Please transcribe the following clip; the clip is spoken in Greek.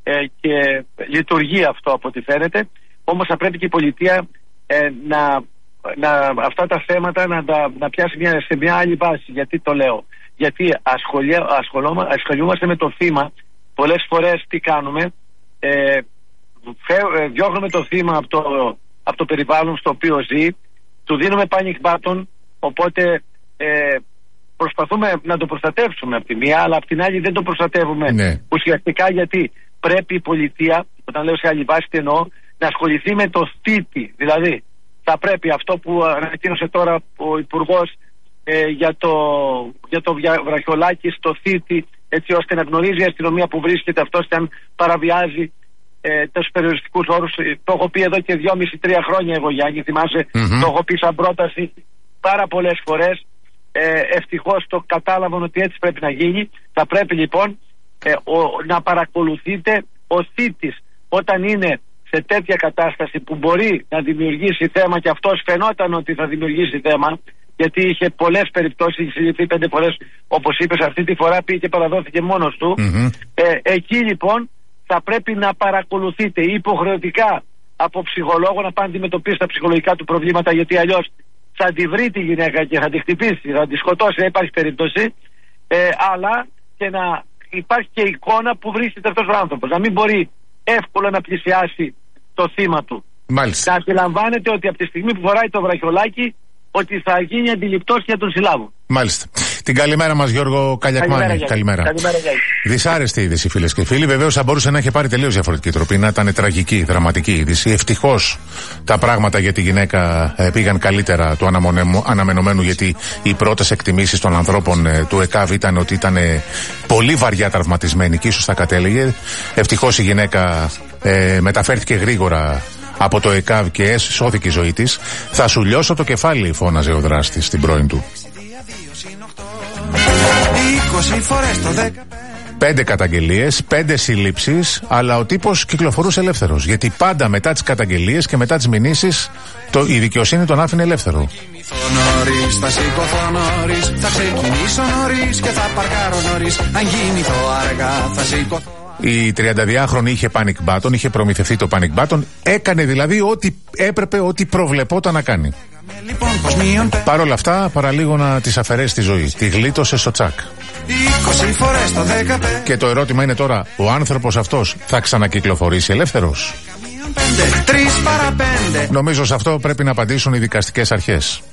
και λειτουργεί αυτό από ό,τι φαίνεται. Όμως θα πρέπει και η πολιτεία αυτά τα θέματα να πιάσει σε μια άλλη βάση. Γιατί το λέω? Γιατί ασχολούμαστε με το θύμα. Πολλές φορές τι κάνουμε? Διώχνουμε το θύμα από το περιβάλλον στο οποίο ζει, του δίνουμε panic button, οπότε προσπαθούμε να το προστατεύσουμε από τη μία, αλλά από την άλλη δεν το προστατεύουμε ουσιαστικά, γιατί πρέπει η πολιτεία, όταν λέω σε άλλη βάση τι εννοώ, να ασχοληθεί με το θήτη. Δηλαδή θα πρέπει αυτό που ανακοίνωσε τώρα ο Υπουργός για το βραχιολάκι στο θήτη, έτσι ώστε να γνωρίζει η αστυνομία που βρίσκεται αυτός και αν παραβιάζει τους περιοριστικούς όρους. Το έχω πει εδώ και 2,5-3 χρόνια εγώ, Γιάννη, θυμάσαι, το έχω πει σαν πρόταση πάρα πολλές φορές. Ευτυχώς το κατάλαβαν ότι έτσι πρέπει να γίνει. Θα πρέπει λοιπόν να παρακολουθείτε ο θήτης όταν είναι σε τέτοια κατάσταση που μπορεί να δημιουργήσει θέμα, και αυτός φαινόταν ότι θα δημιουργήσει θέμα, γιατί είχε πολλές περιπτώσεις, είχε συλληφθεί 5 φορές όπως είπες, αυτή τη φορά πήγε και παραδόθηκε μόνος του. Εκεί λοιπόν θα πρέπει να παρακολουθείτε υποχρεωτικά από ψυχολόγο, να πάνε να αντιμετωπίσει τα ψυχολογικά του προβλήματα, γιατί αλλιώς θα τη βρει τη γυναίκα και θα τη χτυπήσει, θα τη σκοτώσει, δεν υπάρχει περίπτωση, αλλά και να υπάρχει και εικόνα που βρίσκεται αυτός ο άνθρωπος, να μην μπορεί εύκολα να πλησιάσει το θύμα του. Μάλιστα. Να αντιλαμβάνεται ότι από τη στιγμή που φοράει το βραχιολάκι ότι θα γίνει αντιληπτός και θα τον συλλάβουν. Μάλιστα. Την καλημέρα μας, Γιώργο Καλιακμάνη. Καλημέρα. Δυσάρεστη είδηση, φίλες και φίλοι. Βεβαίως θα μπορούσε να έχει πάρει τελείως διαφορετική τροπή, να ήταν τραγική, δραματική είδηση. Ευτυχώς τα πράγματα για τη γυναίκα πήγαν καλύτερα του αναμενωμένου, γιατί οι πρώτες εκτιμήσεις των ανθρώπων του ΕΚΑΒ ήταν ότι ήταν πολύ βαριά τραυματισμένη και ίσως θα κατέληγε. Ευτυχώς η γυναίκα μεταφέρθηκε γρήγορα από το ΕΚΑΒ και σώθηκε η ζωή της. Θα σου λιώσω το κεφάλι, φώναζε ο δράστης στην πρώην του. 5 καταγγελίες, 5 συλλήψεις, αλλά ο τύπος κυκλοφορούσε ελεύθερος. Γιατί πάντα μετά τις καταγγελίες και μετά τις μηνύσεις η δικαιοσύνη τον άφηνε ελεύθερο. Θα σηκωθώ νωρίς, θα ξεκινήσω νωρίς και θα παρκάρω νωρίς. Αν γεννηθώ αργά θα σηκωθώ. Η 32χρονη είχε panic button, είχε προμηθευτεί το panic button, έκανε δηλαδή ό,τι έπρεπε, ό,τι προβλεπόταν να κάνει. Παρ' όλα αυτά, παραλίγο να της αφαιρέσει τη ζωή. Τη γλίτωσε στο τσακ. 20 φορές το 15. Και το ερώτημα είναι τώρα, ο άνθρωπος αυτός θα ξανακυκλοφορήσει ελεύθερος? 3 παρα 5. Νομίζω σε αυτό πρέπει να απαντήσουν οι δικαστικές αρχές.